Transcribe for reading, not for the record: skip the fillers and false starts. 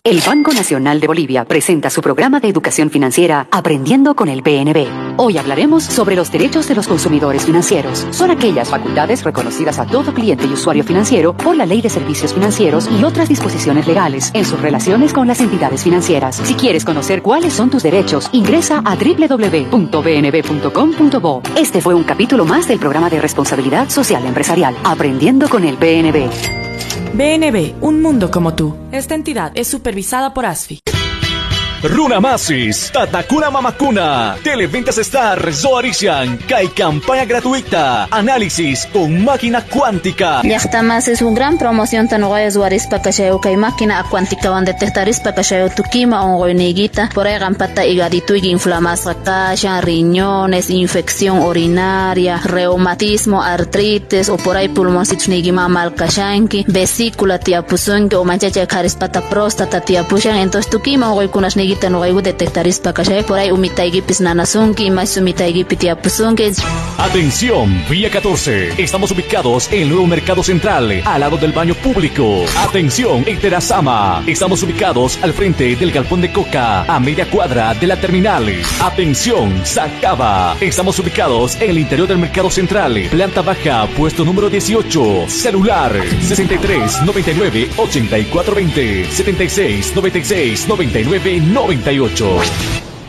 El Banco Nacional de Bolivia presenta su programa de educación financiera Aprendiendo con el BNB. Hoy hablaremos sobre los derechos de los consumidores financieros. Son aquellas facultades reconocidas a todo cliente y usuario financiero por la Ley de Servicios Financieros y otras disposiciones legales en sus relaciones con las entidades financieras. Si quieres conocer cuáles son tus derechos, ingresa a www.bnb.com.bo. Este fue un capítulo más del programa de responsabilidad social empresarial Aprendiendo con el BNB. BNB, un mundo como tú. Esta entidad es supervisada por ASFI. Runamasis, Tatakuna Mamakuna, Televentas Star, Zoarisian, Kai campaña gratuita, análisis con máquina cuántica. Llaqtamas es una gran promoción tan guay Zoarispa Cachayo Kai máquina cuántica van detectarispa Cachayo Tukima ongoiniguita, por ahí gampata higadito y inflamación cacha, riñones, infección urinaria, reumatismo, artritis o por ahí pulmoncitos nigima mal cachanki, vesícula tiapuzunki o manchacha carispata próstata tiapushan, entonces Tukima ongoikunas nigita no hay detectarispa Cachayo por ahí umitaigipis nanasunki, más umitaigipis tiapuzunki. Atención, Vía 14. Estamos ubicados en el nuevo Mercado Central, al lado del baño público. Atención, en Terazama. Estamos ubicados al frente del galpón de Coca, a media cuadra de la terminal. Atención, Sacaba. Estamos ubicados en el interior del Mercado Central, planta baja, puesto número 18. Celular 63 99 84 20 76 96 99 98.